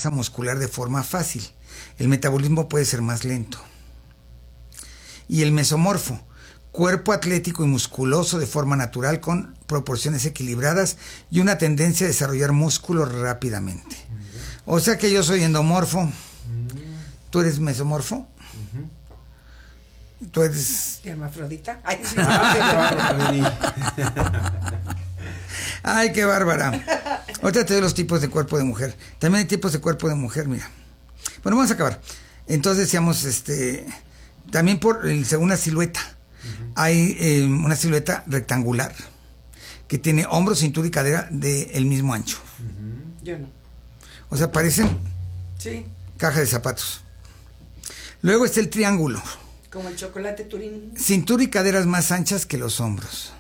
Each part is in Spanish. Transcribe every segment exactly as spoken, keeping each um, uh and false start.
masa muscular de forma fácil. El metabolismo puede ser más lento. Y el mesomorfo, cuerpo atlético y musculoso de forma natural con proporciones equilibradas y una tendencia a desarrollar músculo rápidamente. O sea que yo soy endomorfo. ¿Tú eres mesomorfo? ¿Tú eres hermafrodita? Ay, sí. Ay, qué bárbara. Ahorita te doy los tipos de cuerpo de mujer. También hay tipos de cuerpo de mujer, mira. Bueno, vamos a acabar. Entonces decíamos, este, también por el, según la silueta. Uh-huh. Hay eh, una silueta rectangular que tiene hombro, cintura y cadera del mismo ancho. Uh-huh. Yo no. O sea, parecen sí. caja de zapatos. Luego está el triángulo. Como el chocolate Turín. Cintura y caderas más anchas que los hombros.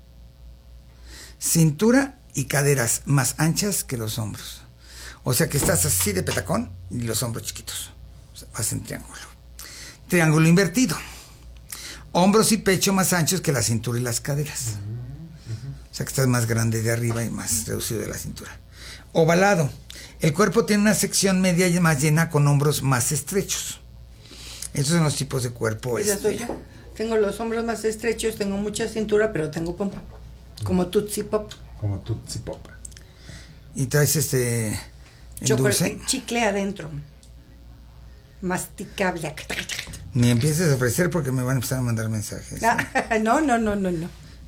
Cintura y caderas más anchas que los hombros. O sea que estás así de petacón y los hombros chiquitos. O sea, vas en triángulo. Triángulo invertido. Hombros y pecho más anchos que la cintura y las caderas. Uh-huh. O sea que estás más grande de arriba y más reducido de la cintura. Ovalado. El cuerpo tiene una sección media y más llena con hombros más estrechos. Esos son los tipos de cuerpo. Esa soy yo. Tengo los hombros más estrechos, tengo mucha cintura, pero tengo pompa. Como Tootsie Pop. Como Tootsie Pop. Y traes este... Chocolate, chicle adentro. Masticable. Ni empieces a ofrecer porque me van a empezar a mandar mensajes. ¿Eh? No, no, no, no, no.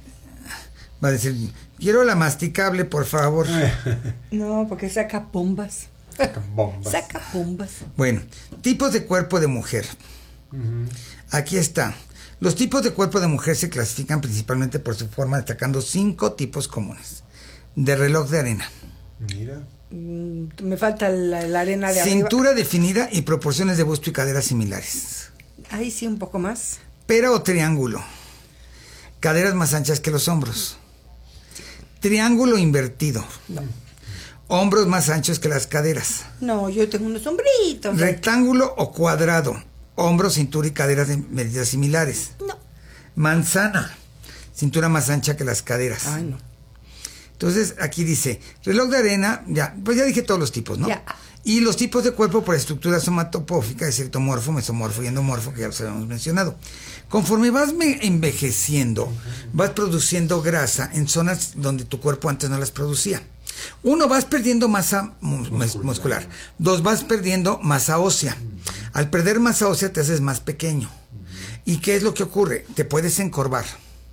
Va a decir, quiero la masticable, por favor. No, porque saca bombas. Saca bombas. Saca bombas. Bueno, tipos de cuerpo de mujer. Uh-huh. Aquí está. Los tipos de cuerpo de mujer se clasifican principalmente por su forma, destacando cinco tipos comunes. De reloj de arena. Mira. Mm, me falta la, la arena de Cintura arriba. definida y proporciones de busto y cadera similares. Ahí sí, un poco más. Pera o triángulo. Caderas más anchas que los hombros. Triángulo invertido. No. Hombros más anchos que las caderas. No, yo tengo unos hombritos. Rectángulo o cuadrado. Hombros, cintura y caderas de medidas similares. No. Manzana. Cintura más ancha que las caderas. Ay, no. Entonces, aquí dice, reloj de arena, ya, pues ya dije todos los tipos, ¿no? Ya. Y los tipos de cuerpo por estructura somatopófica, es ectomorfo, mesomorfo y endomorfo, que ya los habíamos mencionado. Conforme vas envejeciendo, vas produciendo grasa en zonas donde tu cuerpo antes no las producía. Uno, vas perdiendo masa muscular. muscular. Dos, vas perdiendo masa ósea. Al perder masa ósea te haces más pequeño. ¿Y qué es lo que ocurre? Te puedes encorvar.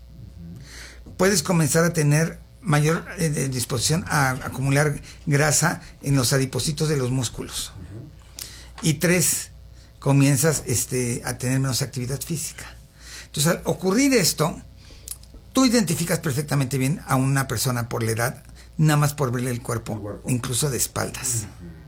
Puedes comenzar a tener mayor eh, disposición a acumular grasa en los adipocitos de los músculos. Y tres, comienzas este, a tener menos actividad física. Entonces, al ocurrir esto, tú identificas perfectamente bien a una persona por la edad, nada más por verle el cuerpo, el cuerpo. incluso de espaldas.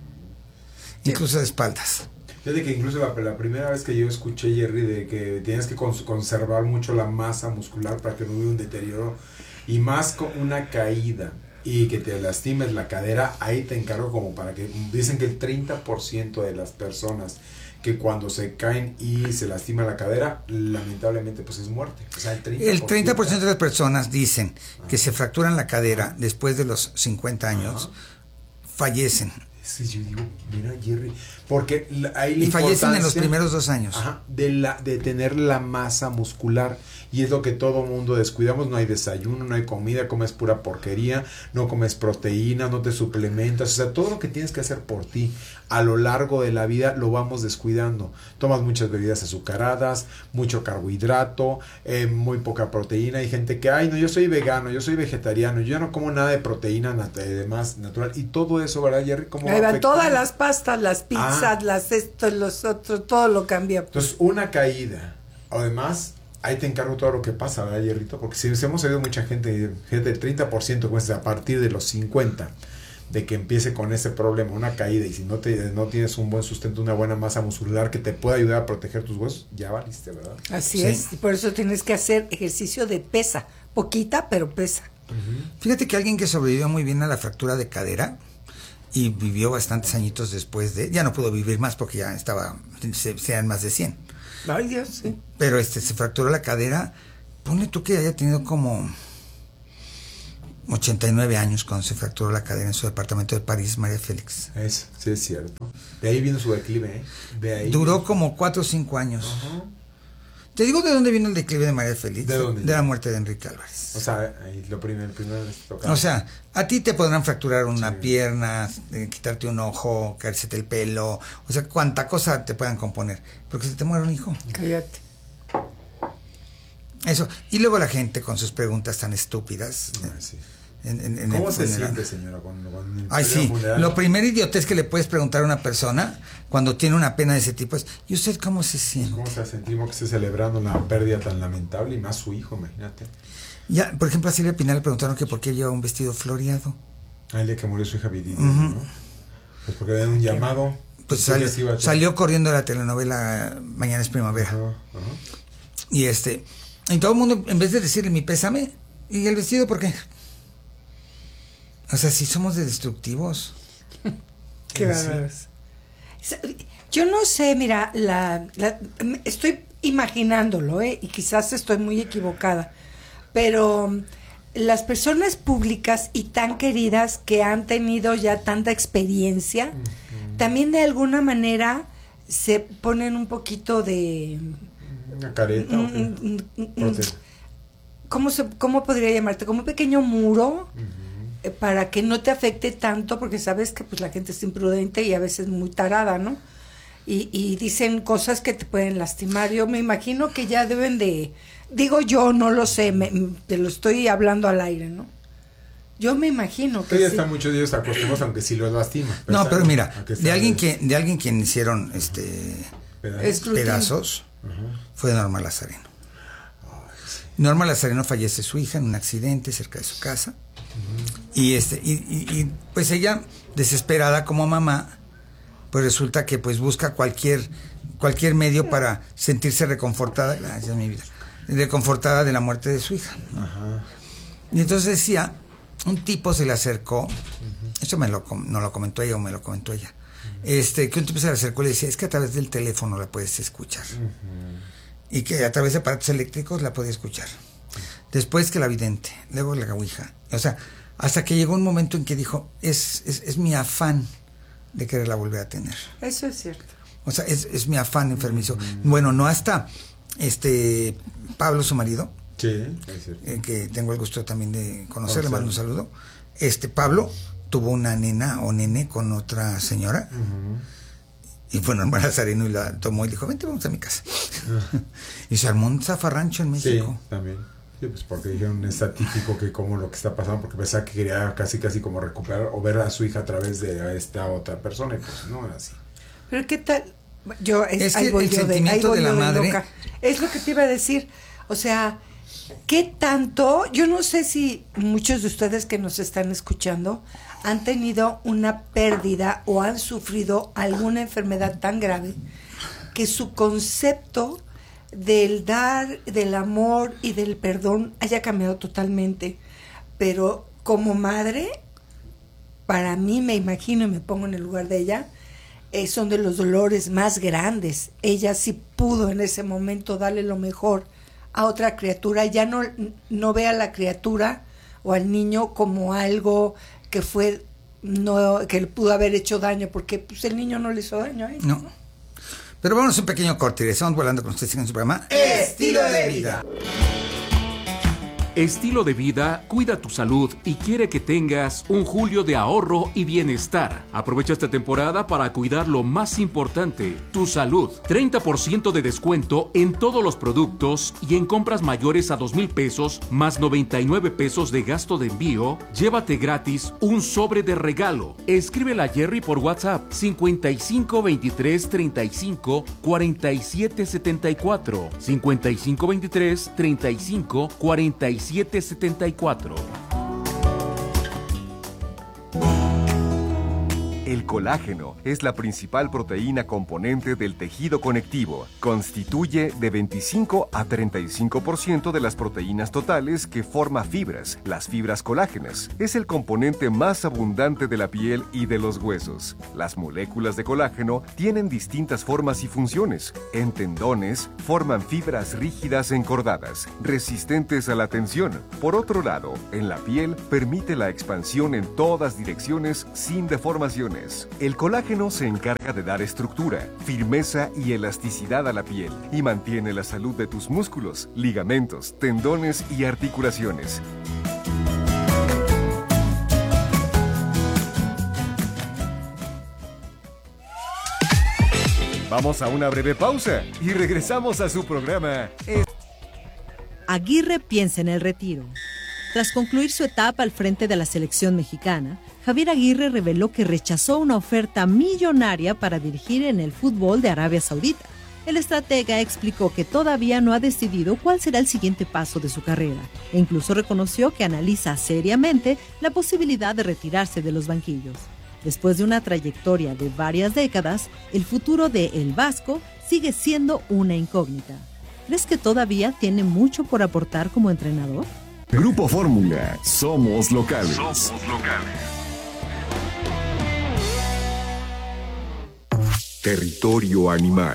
Uh-huh. Incluso de espaldas. Fíjate que incluso la, la primera vez que yo escuché, Jerry, de que tienes que cons- conservar mucho la masa muscular para que no hubiera un deterioro, y más con una caída y que te lastimes la cadera, ahí te encargo como para que, dicen que el treinta por ciento de las personas que cuando se caen y se lastima la cadera, lamentablemente pues es muerte. O sea, el treinta por ciento, el treinta por ciento de las personas dicen ah. que se fracturan la cadera después de los cincuenta años, ah. fallecen. Sí, yo digo, mira, Jerry, porque hay la y fallecen en los primeros dos años. Ajá, de, la, de tener la masa muscular. Y es lo que todo mundo descuidamos. No hay desayuno, no hay comida, comes pura porquería, no comes proteína, no te suplementas. O sea, todo lo que tienes que hacer por ti a lo largo de la vida lo vamos descuidando. Tomas muchas bebidas azucaradas, mucho carbohidrato, eh, muy poca proteína. Hay gente que, ay, no, yo soy vegano, yo soy vegetariano, yo no como nada de proteína nat- demás natural. Y todo eso, ¿verdad, Jerry? ¿Cómo Ahí van todas las pastas, las pizzas, ah. las esto, los otros, todo lo cambia. Entonces, una caída. Además, ahí te encargo todo lo que pasa, ¿verdad, Jerrito? Porque si hemos oído mucha gente, gente del treinta por ciento pues, a partir de los cincuenta, de que empiece con ese problema, una caída, y si no te no tienes un buen sustento, una buena masa muscular que te pueda ayudar a proteger tus huesos, ya valiste, ¿verdad? Así sí. es, y por eso tienes que hacer ejercicio de pesa, poquita, pero pesa. Uh-huh. Fíjate que alguien que sobrevivió muy bien a la fractura de cadera y vivió bastantes añitos después de, ya no pudo vivir más porque ya estaba, se, sean más de cien. Ay, Dios, sí. Pero este se fracturó la cadera, ponle tú que haya tenido como ochenta y nueve años cuando se fracturó la cadera en su departamento de París, María Félix. Eso, sí es cierto. De ahí vino su declive, ¿eh? De ahí Duró vino. como cuatro o cinco años. Ajá. Te digo de dónde vino el declive de María Félix. ¿De dónde? De la muerte de Enrique Álvarez. O sea, ahí lo primero, el primero que tocaba. O sea, a ti te podrán fracturar una Sí. pierna, eh, quitarte un ojo, caérsete el pelo, o sea, cuánta cosa te puedan componer. Porque se te muere un hijo. Cállate. Eso. Y luego la gente con sus preguntas tan estúpidas. Ah, sí. En, en, en ¿Cómo el se funeral. siente, señora, cuando, cuando en el Ay, sí. funeral? Lo primer idiotez que le puedes preguntar a una persona cuando tiene una pena de ese tipo es: ¿y usted cómo se siente? ¿Cómo se sentimos que esté celebrando una pérdida tan lamentable y más su hijo, imagínate? Ya, por ejemplo, a Silvia Pinal le preguntaron que por qué lleva un vestido floreado. Ah, el día que murió su hija Viridiana, Ujú. ¿no? Pues porque le dan un llamado. Pues Sí, sal- sí, iba a- salió corriendo la telenovela Mañana es Primavera. Ajá, ajá. Y este, y todo el mundo, en vez de decirle mi pésame, ¿y el vestido por qué? O sea, si somos de destructivos. Qué Sí. bárbaros. Yo no sé, mira, la, la- estoy imaginándolo, ¿eh? Y quizás estoy muy equivocada, pero las personas públicas y tan queridas que han tenido ya tanta experiencia, Ujú. también de alguna manera se ponen un poquito de... Una careta. ¿o qué? mm, mm, mm, Prote- ¿Cómo, se, ¿Cómo podría llamarte? Como un pequeño muro Ujú. eh, para que no te afecte tanto, porque sabes que pues la gente es imprudente y a veces muy tarada, ¿no? Y, y dicen cosas que te pueden lastimar. Yo me imagino que ya deben de... Digo yo, no lo sé, me- me- te lo estoy hablando al aire, ¿no? Yo me imagino que Que ya sí. están muchos días acostumbrados, aunque sí los lastima. No, pero mira, Aunque de sea alguien que, de alguien quien hicieron este pedazos. Escrutinio. pedazos, Ajá. fue Norma Lazareno. Ay, sí. Norma Lazareno fallece su hija en un accidente cerca de su casa. Y este, y, y- y, pues ella, desesperada como mamá, pues resulta que pues busca cualquier, cualquier medio para sentirse reconfortada, gracias mi vida, reconfortada de la muerte de su hija. Ajá. Y entonces decía, un tipo se le acercó, eso me lo, com- no lo comentó ella o me lo comentó ella, este, que un tipo se le acercó y le decía, es que a través del teléfono la puedes escuchar. Ujú. Y que a través de aparatos eléctricos la podía escuchar. Después que la vidente, luego la ouija. O sea, hasta que llegó un momento en que dijo, es, es, es mi afán de quererla volver a tener. Eso es cierto. O sea, es, es mi afán enfermizo. Bueno, no hasta este Pablo, su marido, Sí, es cierto. eh, que tengo el gusto también de conocerle, Conocerlo. mando un saludo. Este Pablo tuvo una nena o nene con otra señora. Ujú. Y fue Norma Lazareno y la tomó y dijo, vente, vamos a mi casa. Y se armó un zafarrancho en Sí, México. también. Sí, pues porque dijeron, es atípico que como lo que está pasando, porque pensaba que quería casi casi como recuperar o ver a su hija a través de esta otra persona, y pues no era así. Pero ¿qué tal? Yo, es, Es ahí que voy el yo de, ahí sentimiento voy de la yo de madre- loca. Es lo que te iba a decir. O sea, ¿qué tanto? Yo no sé si muchos de ustedes que nos están escuchando han tenido una pérdida o han sufrido alguna enfermedad tan grave que su concepto del dar, del amor y del perdón haya cambiado totalmente. Pero como madre, para mí, me imagino y me pongo en el lugar de ella, eh, son de los dolores más grandes. Ella sí pudo en ese momento darle lo mejor a otra criatura, ya no, no ve a la criatura o al niño como algo que fue, no, que le pudo haber hecho daño, porque pues el niño no le hizo daño a ella. No. Pero vamos a un pequeño corte y regresamos volando con ustedes en su programa Estilo de Vida. Estilo de Vida cuida tu salud y quiere que tengas un julio de ahorro y bienestar. Aprovecha esta temporada para cuidar lo más importante, tu salud. treinta por ciento de descuento en todos los productos y en compras mayores a dos mil pesos más noventa y nueve pesos de gasto de envío. Llévate gratis un sobre de regalo. Escríbela a Jerry por WhatsApp cincuenta y cinco veintitrés treinta y cinco cuarenta y siete setenta y cuatro cincuenta y cinco veintitrés treinta y cinco cuarenta y siete setenta y cuatro. El colágeno es la principal proteína componente del tejido conectivo. Constituye de veinticinco a treinta y cinco por ciento de las proteínas totales que forma fibras, las fibras colágenas. Es el componente más abundante de la piel y de los huesos. Las moléculas de colágeno tienen distintas formas y funciones. En tendones, forman fibras rígidas encordadas, resistentes a la tensión. Por otro lado, en la piel, permite la expansión en todas direcciones sin deformaciones. El colágeno se encarga de dar estructura, firmeza y elasticidad a la piel y mantiene la salud de tus músculos, ligamentos, tendones y articulaciones. Vamos a una breve pausa y regresamos a su programa. Aguirre piensa en el retiro. Tras concluir su etapa al frente de la selección mexicana, Javier Aguirre reveló que rechazó una oferta millonaria para dirigir en el fútbol de Arabia Saudita. El estratega explicó que todavía no ha decidido cuál será el siguiente paso de su carrera e incluso reconoció que analiza seriamente la posibilidad de retirarse de los banquillos. Después de una trayectoria de varias décadas, el futuro de El Vasco sigue siendo una incógnita. ¿Crees que todavía tiene mucho por aportar como entrenador? Grupo Fórmula, somos locales. Somos locales. Territorio animal.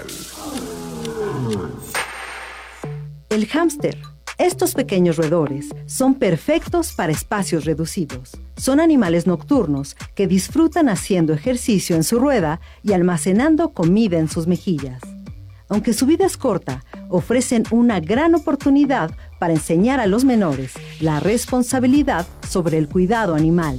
El hámster. Estos pequeños roedores son perfectos para espacios reducidos. Son animales nocturnos que disfrutan haciendo ejercicio en su rueda y almacenando comida en sus mejillas. Aunque su vida es corta, ofrecen una gran oportunidad para enseñar a los menores la responsabilidad sobre el cuidado animal.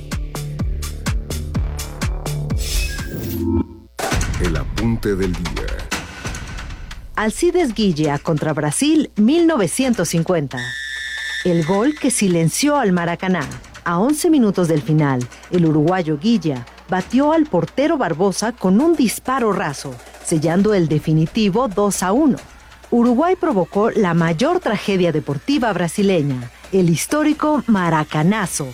El apunte del día. Alcides Guilla contra Brasil mil novecientos cincuenta. El gol que silenció al Maracaná. A once minutos del final, el uruguayo Guilla batió al portero Barbosa con un disparo raso, sellando el definitivo dos a uno. Uruguay provocó la mayor tragedia deportiva brasileña, el histórico Maracanazo.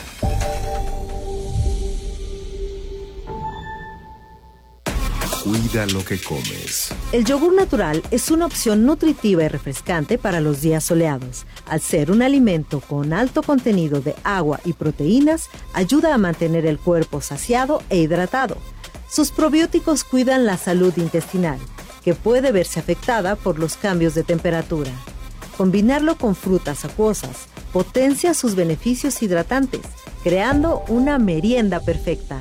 Cuida lo que comes. El yogur natural es una opción nutritiva y refrescante para los días soleados. Al ser un alimento con alto contenido de agua y proteínas, ayuda a mantener el cuerpo saciado e hidratado. Sus probióticos cuidan la salud intestinal, que puede verse afectada por los cambios de temperatura. Combinarlo con frutas acuosas potencia sus beneficios hidratantes, creando una merienda perfecta.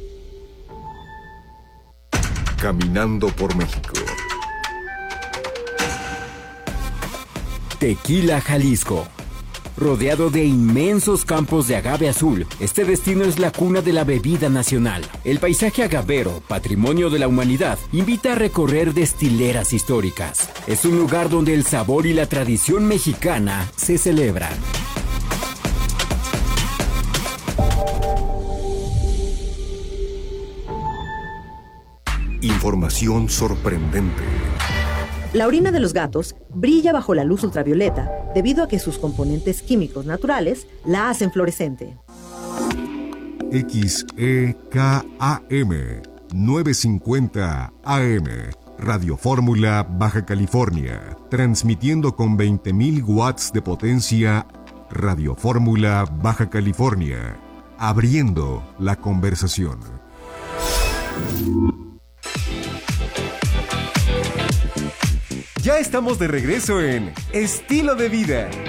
Caminando por México. Tequila, Jalisco. Rodeado de inmensos campos de agave azul, este destino es la cuna de la bebida nacional. El paisaje agavero, patrimonio de la humanidad, invita a recorrer destileras históricas. Es un lugar donde el sabor y la tradición mexicana se celebran. Información sorprendente. La orina de los gatos brilla bajo la luz ultravioleta debido a que sus componentes químicos naturales la hacen fluorescente. X E K A M novecientos cincuenta A M Radio Fórmula, Baja California, transmitiendo con veinte mil watts de potencia. Radio Fórmula, Baja California, abriendo la conversación. Ya estamos de regreso en Estilo de Vida.